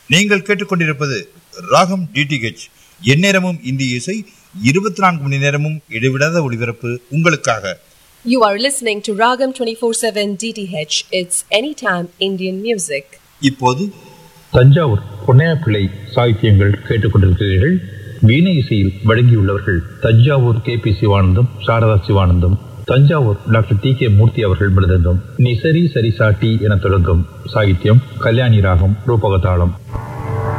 நீங்கள் கேட்டுக்கொண்டிருப்பது ராகம் டிடிஹெச். எந்நேரமும் இந்திய இசை, 24 மணி நேரமும் இடைவிடாத ஒளிபரப்பு உங்களுக்காக. You are listening to Ragam 24/7 DTH. It's anytime Indian music. இப்போது தஞ்சாவூர் பொன்னையா பிள்ளை சாகித்யங்கள் கேட்டுக்கொண்டிருக்கிறீர்கள். வீணை இசையில் வழங்கியுள்ளவர்கள் Thanjavur KP Sivanandam, Saradha Sivanandam. Thanjavur doctor TK மூர்த்தி அவர்கள் மிருதங்கம். நிசரி சரி சாட்டி என தொடங்கும் சாகித்யம் கல்யாணி ராகம் ரூபகதாளம்.